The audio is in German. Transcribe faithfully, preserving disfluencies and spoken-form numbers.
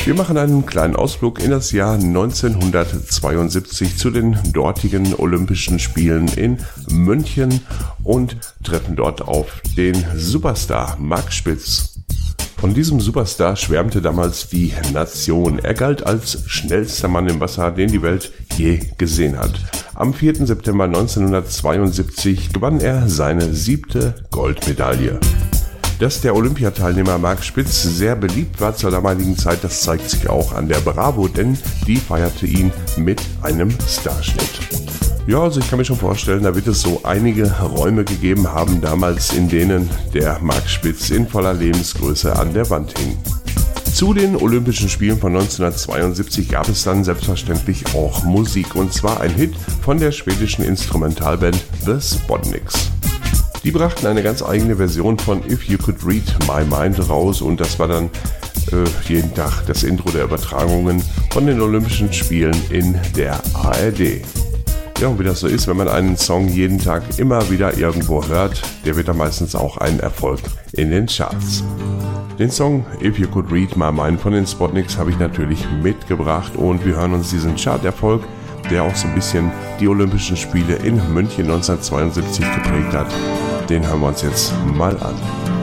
Wir machen einen kleinen Ausflug in das Jahr neunzehnhundertzweiundsiebzig zu den dortigen Olympischen Spielen in München und treffen dort auf den Superstar Mark Spitz. Von diesem Superstar schwärmte damals die Nation. Er galt als schnellster Mann im Wasser, den die Welt je gesehen hat. Am vierten September neunzehnhundertzweiundsiebzig gewann er seine siebte Goldmedaille. Dass der Olympiateilnehmer Mark Spitz sehr beliebt war zur damaligen Zeit, das zeigt sich auch an der Bravo, denn die feierte ihn mit einem Starschnitt. Ja, also ich kann mir schon vorstellen, da wird es so einige Räume gegeben haben damals, in denen der Mark Spitz in voller Lebensgröße an der Wand hing. Zu den Olympischen Spielen von neunzehnhundertzweiundsiebzig gab es dann selbstverständlich auch Musik, und zwar ein Hit von der schwedischen Instrumentalband The Spotniks. Die brachten eine ganz eigene Version von If You Could Read My Mind raus, und das war dann äh, jeden Tag das Intro der Übertragungen von den Olympischen Spielen in der A R D. Ja, und wie das so ist, wenn man einen Song jeden Tag immer wieder irgendwo hört, der wird dann meistens auch ein Erfolg in den Charts. Den Song If You Could Read My Mind von den Spotniks habe ich natürlich mitgebracht, und wir hören uns diesen Charterfolg, der auch so ein bisschen die Olympischen Spiele in München neunzehnhundertzweiundsiebzig geprägt hat, den hören wir uns jetzt mal an.